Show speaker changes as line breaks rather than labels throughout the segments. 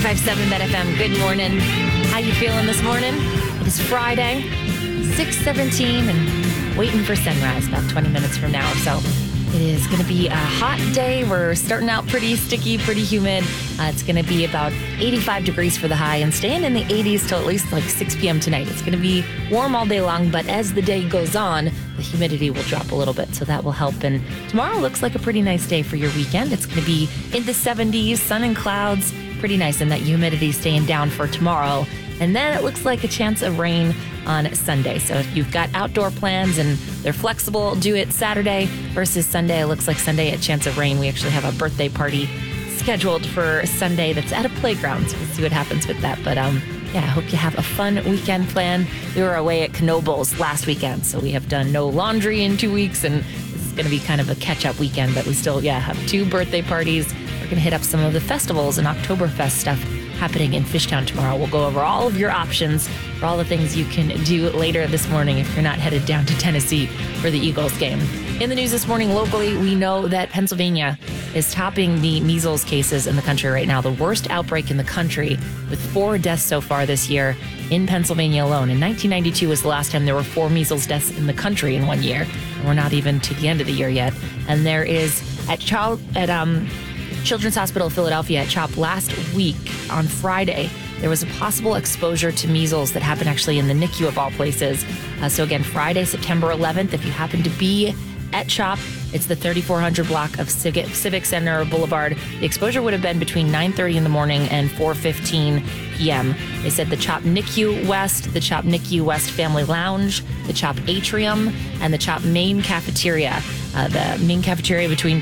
95.7 Bet FM. Good morning. How you feeling this morning? It is Friday, 6:17, and waiting for sunrise about 20 minutes from now. So it is going to be a hot day. We're starting out pretty sticky, pretty humid. It's going to be about 85 degrees for the high and staying in the 80s till at least like 6 p.m. tonight. It's going to be warm all day long, but as the day goes on, the humidity will drop a little bit, so that will help. And tomorrow looks like a pretty nice day for your weekend. It's going to be in the 70s, sun and clouds. Pretty nice, and that humidity staying down for tomorrow. And then it looks like a chance of rain on Sunday. So if you've got outdoor plans and they're flexible, do it Saturday versus Sunday. It looks like Sunday a chance of rain. We actually have a birthday party scheduled for Sunday that's at a playground. So we'll see what happens with that. But I hope you have a fun weekend plan. We were away at Knoebels last weekend, so we have done no laundry in 2 weeks, and this is going to be kind of a catch-up weekend. But we still, have 2 birthday parties. We're going to hit up some of the festivals and Oktoberfest stuff happening in Fishtown tomorrow. We'll go over all of your options for all the things you can do later this morning if you're not headed down to Tennessee for the Eagles game. In the news this morning locally, we know that Pennsylvania is topping the measles cases in the country right now, the worst outbreak in the country, with 4 deaths so far this year in Pennsylvania alone. In 1992 was the last time there were 4 measles deaths in the country in 1 year. And we're not even to the end of the year yet. And there is at Children's Hospital of Philadelphia at CHOP last week on Friday, there was a possible exposure to measles that happened actually in the NICU of all places. So again, Friday, September 11th, if you happen to be at CHOP, it's the 3400 block of Civic Center Boulevard. The exposure would have been between 9:30 in the morning and 4:15 p.m. They said the CHOP NICU West, the CHOP NICU West Family Lounge, the CHOP Atrium, and the CHOP Main Cafeteria. The main cafeteria between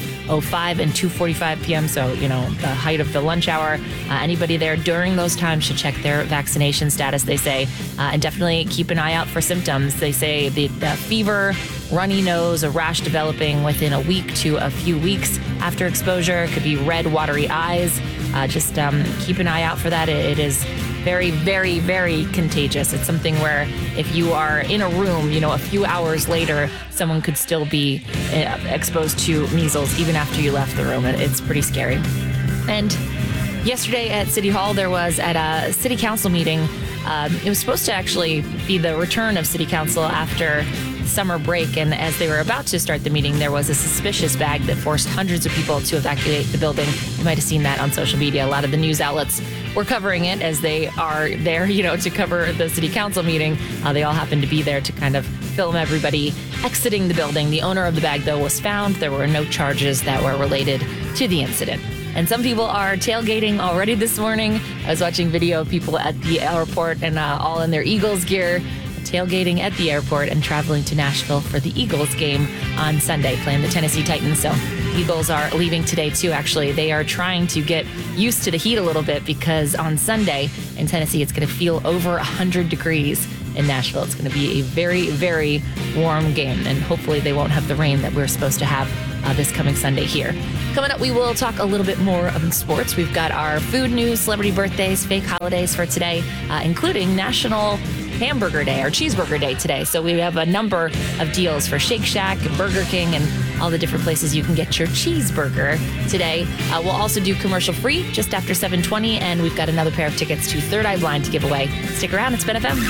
12:05 and 2:45 p.m., so, the height of the lunch hour. Anybody there during those times should check their vaccination status, they say, and definitely keep an eye out for symptoms. They say the fever, runny nose, a rash developing within a week to a few weeks after exposure. It could be red, watery eyes. Just keep an eye out for that. It is very, very, very contagious. It's something where if you are in a room, a few hours later, someone could still be exposed to measles even after you left the room. It's pretty scary. And yesterday at City Hall, there was at a city council meeting. It was supposed to actually be the return of city council after summer break, and as they were about to start the meeting, there was a suspicious bag that forced hundreds of people to evacuate the building. You might have seen that on social media. A lot of the news outlets were covering it as they are there, to cover the city council meeting. They all happened to be there to kind of film everybody exiting the building. The owner of the bag, though, was found. There were no charges that were related to the incident. And some people are tailgating already this morning. I was watching video of people at the airport and all in their Eagles gear, tailgating at the airport and traveling to Nashville for the Eagles game on Sunday, playing the Tennessee Titans. So Eagles are leaving today too, actually. They are trying to get used to the heat a little bit because on Sunday in Tennessee, it's going to feel over 100 degrees in Nashville. It's going to be a very, very warm game, and hopefully they won't have the rain that we're supposed to have this coming Sunday here. Coming up, we will talk a little bit more of sports. We've got our food news, celebrity birthdays, fake holidays for today, including National Hamburger Day or Cheeseburger Day today. So we have a number of deals for Shake Shack and Burger King and all the different places you can get your cheeseburger today. We'll also do commercial free just after 7:20, and we've got another pair of tickets to Third Eye Blind to give away. Stick around. It's Ben FM.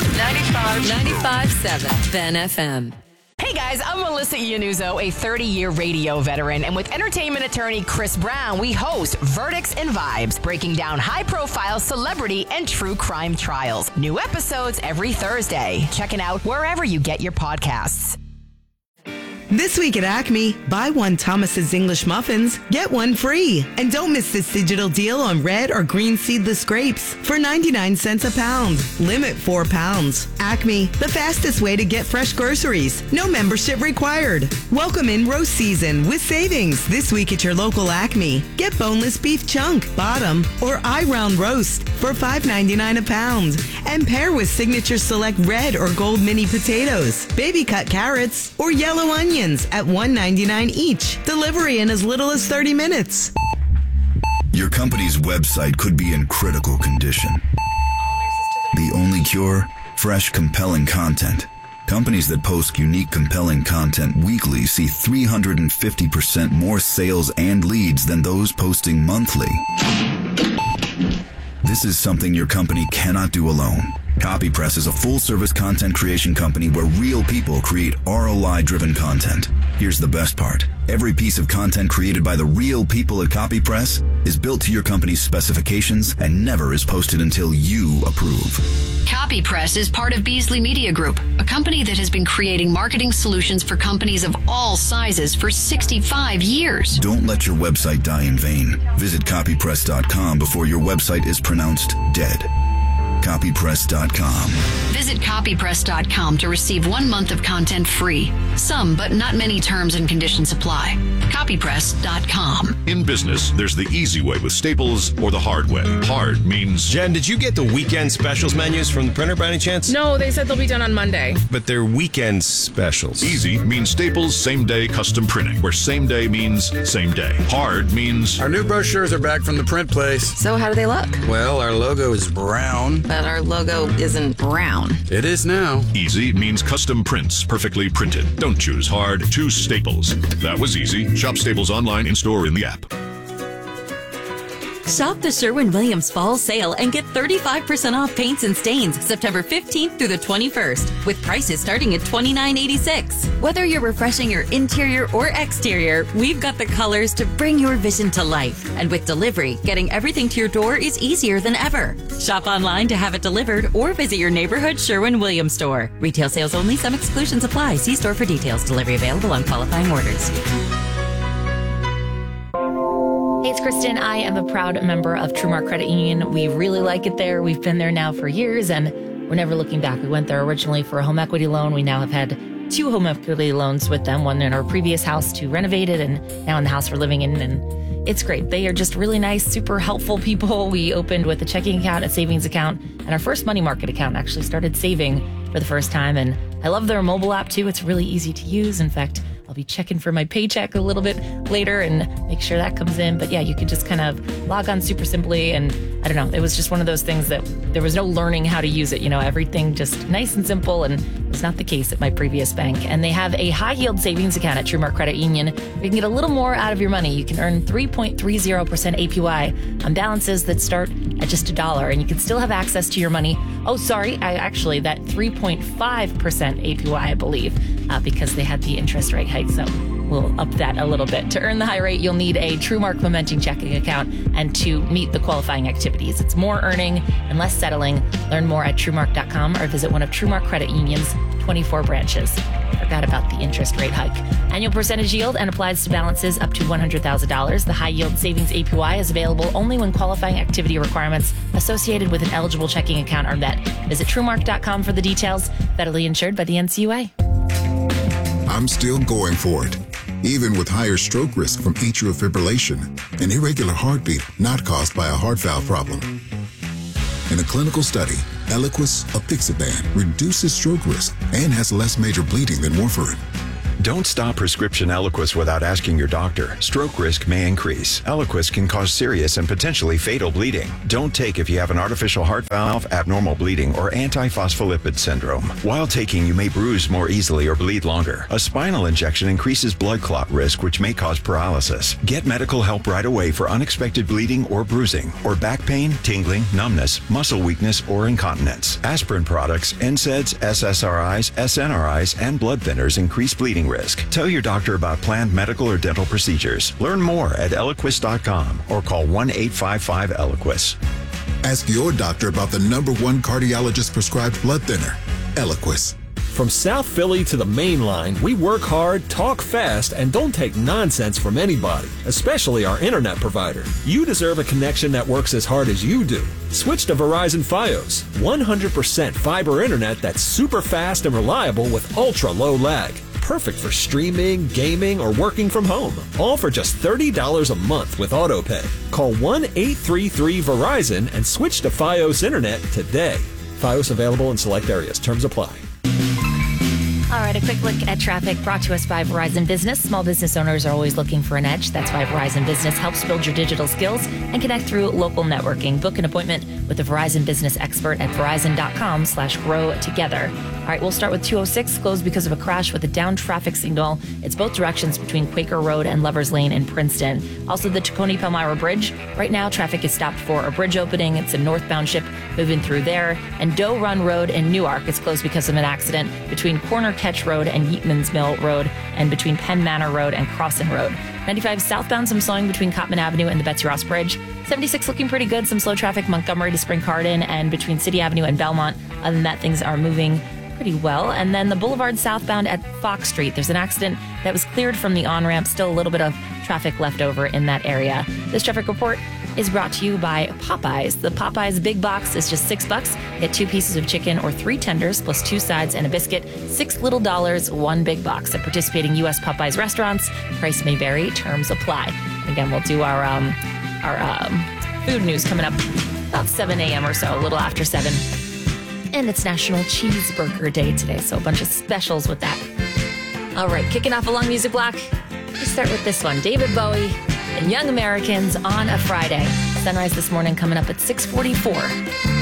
95.7 Ben FM.
Hey guys, I'm Melissa Iannuzzo, a 30-year radio veteran, and with entertainment attorney Chris Brown, we host Verdicts and Vibes, breaking down high-profile celebrity and true crime trials. New episodes every Thursday. Check it out wherever you get your podcasts.
This week at Acme, buy one Thomas's English muffins, get one free. And don't miss this digital deal on red or green seedless grapes for 99 cents a pound. Limit 4 pounds. Acme, the fastest way to get fresh groceries. No membership required. Welcome in roast season with savings this week at your local Acme. Get boneless beef chunk, bottom, or eye-round roast for $5.99 a pound. And pair with Signature Select red or gold mini potatoes, baby cut carrots, or yellow onions at $1.99 each. Delivery in as little as 30 minutes.
Your company's website could be in critical condition. The only cure? Fresh, compelling content. Companies that post unique, compelling content weekly see 350% more sales and leads than those posting monthly. This is something your company cannot do alone. CopyPress is a full-service content creation company where real people create ROI-driven content. Here's the best part. Every piece of content created by the real people at CopyPress is built to your company's specifications and never is posted until you approve.
CopyPress is part of Beasley Media Group, a company that has been creating marketing solutions for companies of all sizes for 65 years.
Don't let your website die in vain. Visit copypress.com before your website is pronounced dead. Copypress.com.
Visit copypress.com to receive 1 month of content free. Some, but not many terms and conditions apply. Copypress.com.
In business, there's the easy way with Staples or the hard way. Hard means...
Jen, did you get the weekend specials menus from the printer by any chance?
No, they said they'll be done on Monday.
But they're weekend specials.
Easy means Staples same-day custom printing, where same day means same day. Hard means...
Our new brochures are back from the print place.
So how do they look?
Well, our logo is brown.
But our logo isn't brown.
It is now.
Easy means custom prints, perfectly printed. Don't choose hard, choose Staples. That was easy. Shop Staples online, in-store, in the app.
Shop the Sherwin-Williams Fall Sale and get 35% off paints and stains September 15th through the 21st, with prices starting at $29.86. Whether you're refreshing your interior or exterior, we've got the colors to bring your vision to life. And with delivery, getting everything to your door is easier than ever. Shop online to have it delivered or visit your neighborhood Sherwin-Williams store. Retail sales only. Some exclusions apply. See store for details. Delivery available on qualifying orders.
Hey, it's Kristen. I am a proud member of TrueMark Credit Union. We really like it there. We've been there now for years, and we're never looking back. We went there originally for a home equity loan. We now have had 2 home equity loans with them, one in our previous house to renovate it, and now in the house we're living in, and it's great. They are just really nice, super helpful people. We opened with a checking account, a savings account, and our first money market account. Actually started saving for the first time, and I love their mobile app too. It's really easy to use. In fact, I'll be checking for my paycheck a little bit later and make sure that comes in. But yeah, you could just kind of log on super simply. And I don't know, it was just one of those things that there was no learning how to use it. You know, everything just nice and simple, and it's not the case at my previous bank. And they have a high yield savings account at TrueMark Credit Union. You can get a little more out of your money. You can earn 3.30% APY on balances that start at just $1, and you can still have access to your money. Oh, sorry, actually that 3.5% APY, I believe, because they had the interest rate hike. So we'll up that a little bit. To earn the high rate, you'll need a TrueMark Momentum checking account and to meet the qualifying activities. It's more earning and less settling. Learn more at TrueMark.com or visit one of TrueMark Credit Union's 24 branches. Forgot about the interest rate hike. Annual percentage yield and applies to balances up to $100,000. The high yield savings APY is available only when qualifying activity requirements associated with an eligible checking account are met. Visit TrueMark.com for the details. Federally insured by the NCUA.
I'm still going for it, even with higher stroke risk from atrial fibrillation, an irregular heartbeat not caused by a heart valve problem. In a clinical study, Eliquis apixaban reduces stroke risk and has less major bleeding than warfarin.
Don't stop prescription Eliquis without asking your doctor. Stroke risk may increase. Eliquis can cause serious and potentially fatal bleeding. Don't take if you have an artificial heart valve, abnormal bleeding, or antiphospholipid syndrome. While taking, you may bruise more easily or bleed longer. A spinal injection increases blood clot risk, which may cause paralysis. Get medical help right away for unexpected bleeding or bruising, or back pain, tingling, numbness, muscle weakness, or incontinence. Aspirin products, NSAIDs, SSRIs, SNRIs, and blood thinners increase bleeding risk. Tell your doctor about planned medical or dental procedures. Learn more at Eliquis.com or call 1-855-ELIQUIS.
Ask your doctor about the #1 cardiologist prescribed blood thinner, Eliquis.
From South Philly to the main line, we work hard, talk fast, and don't take nonsense from anybody, especially our internet provider. You deserve a connection that works as hard as you do. Switch to Verizon Fios, 100% fiber internet that's super fast and reliable with ultra low lag. Perfect for streaming, gaming, or working from home. All for just $30 a month with AutoPay. Call 1-833-VERIZON and switch to Fios Internet today. Fios available in select areas. Terms apply.
All right, a quick look at traffic brought to us by Verizon Business. Small business owners are always looking for an edge. That's why Verizon Business helps build your digital skills and connect through local networking. Book an appointment with a Verizon Business expert at verizon.com/grow together. All right, we'll start with 206, closed because of a crash with a down traffic signal. It's both directions between Quaker Road and Lovers Lane in Princeton. Also, the Tacony-Palmyra Bridge. Right now, traffic is stopped for a bridge opening. It's a northbound ship moving through there. And Doe Run Road in Newark is closed because of an accident between Corner Ketch Road and Yeatman's Mill Road, and between Penn Manor Road and Crossan Road. 95 southbound, some slowing between Cottman Avenue and the Betsy Ross Bridge. 76 looking pretty good, some slow traffic Montgomery to Spring Garden and between City Avenue and Belmont. Other than that, things are moving pretty well. And then the Boulevard southbound at Fox Street, there's an accident that was cleared from the on-ramp. Still a little bit of traffic left over in that area. This traffic report is brought to you by Popeyes. The Popeyes Big Box is just $6. Get 2 pieces of chicken or 3 tenders plus 2 sides and a biscuit. $6 little, 1 big box. At participating U.S. Popeyes restaurants, price may vary, terms apply. Again, we'll do our food news coming up about 7 a.m. or so, a little after 7. And it's National Cheeseburger Day today, so a bunch of specials with that. All right, kicking off a long music block. Let's start with this one. David Bowie and Young Americans on a Friday. Sunrise this morning coming up at 6:44.